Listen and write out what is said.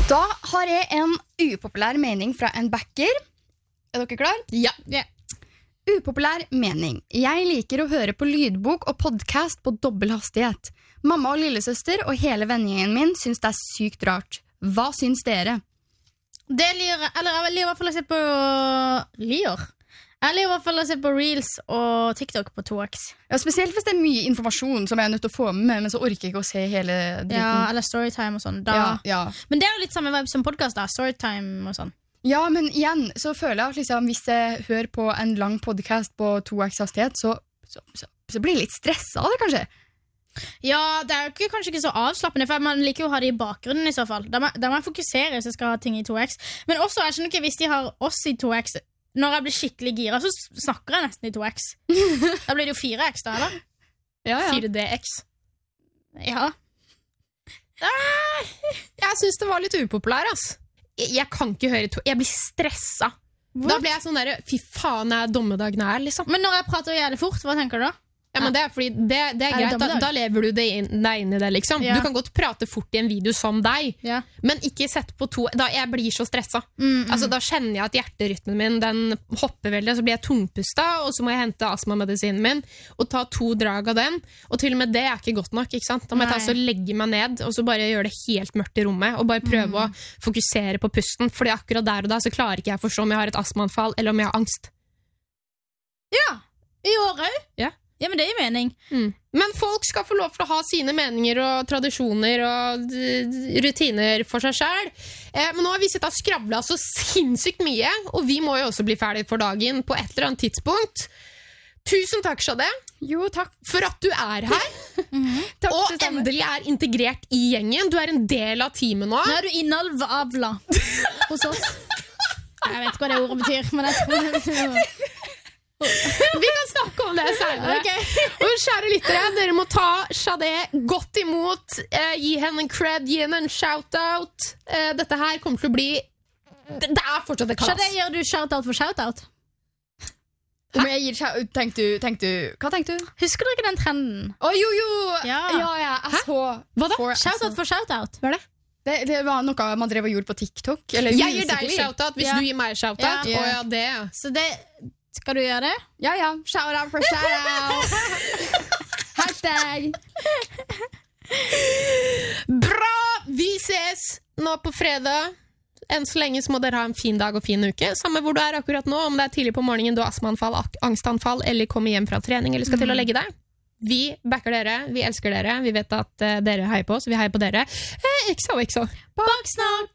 Da har jeg en upopulær mening fra en backer. Er dere klar? Ja. Upopulær mening. Jeg liker å høre på lydbok og podcast på dobbel hastighet. Mamma og lillesøster og hele vennegjengen min syns det er sykt rart. Hva syns dere? Jeg liker i hvert fall å se på Jeg liker i hvert fall å se på Reels og TikTok på 2x. Ja, spesielt hvis det er mye informasjon som jeg er nødt til å få med, men så orker jeg ikke å se hele dritten. Ja, eller Storytime og sånn. Ja. Men det er jo litt samme vibe som podcast da, Storytime og sånn. Ja, men igjen så føler jeg at liksom, hvis jeg hører på en lang podcast på 2x hastighet, så blir jeg litt stresset av det, kanskje. Ja, det er jo kanskje ikke så avslappende, for man liker jo å ha det i bakgrunnen i så fall. Da må jeg fokusere hvis jeg skal ha ting i 2x. Men også, jeg skjønner ikke, hvis de har oss i 2x, når jeg blir skikkelig gira, så snakker jeg nesten i 2x. Da blir det jo 4x da, eller? Ja. 4DX. Ja. Jeg synes det var litt upopulær, ass. Jeg kan ikke høre jeg blir stresset. Da blir jeg sånn der, fy faen er dommedag nær, liksom. Men når jeg prater jævlig fort, hva tenker du da? Ja, men det er fordi det er greit, da lever du deg inn i det, liksom. Ja. Du kan godt prate fort i en video som deg, Ja. men ikke sett på jeg blir så stresset. Altså, da kjenner jeg at hjerterytmen min, den hopper veldig, så blir jeg tungpusta, og så må jeg hente astmamedisinen min, og ta 2 drag av den, og til og med det er ikke godt nok, ikke sant? Da må jeg så legge meg ned, og så bare gjøre det helt mørkt i rommet, og bare prøve å fokusere på pusten, fordi akkurat der og da så klarer ikke jeg å forstå om jeg har et astmaanfall, eller om jeg har angst. Ja, i året. Ja, men det gir mening. Men folk skal få lov til å ha sine meninger og tradisjoner og rutiner for seg selv. Men nå har vi sett og skravlet så sinnssykt mye, og vi må jo også bli ferdig for dagen på et eller annet tidspunkt. Tusen takk, Shade. Jo, takk. For at du er her. Takk, Og endelig er integrert i gjengen. Du er en del av teamet nå. Nå er du innavla hos oss. Jeg vet ikke hva det ordet betyr, men jeg tror det. Vi kan snakke om det senere. Okay. Og kjære lyttere, dere må ta Shade godt imot, gi henne en cred, gi henne en shoutout. Dette her kommer til å bli det er fortsatt et kalas. Shade, gjør du shoutout for shoutout? Om jeg gir tenkte du hva tenkte du? Husker dere ikke den trenden? Jo. Ja. Jeg så. Hva da? Shoutout for shoutout. Hva er det? Det var noe man drev og gjorde på TikTok. Eller Jeg gir deg shoutout hvis Ja. du gir meg shoutout. Ja. Ja, det. Så det skal du gjøre det? Ja. Shout out for shout out. Hashtag. Bra! Vi ses nå på fredag. Enn så lenge så må dere ha en fin dag og fin uke. Samme hvor du er akkurat nå, om det er tidlig på morgenen, du har astmaanfall, angstanfall, eller kommer hjem fra trening, eller skal til å legge deg. Vi backer dere, vi elsker dere, vi vet at dere heier på oss, vi heier på dere. XOXO. Baksnakk!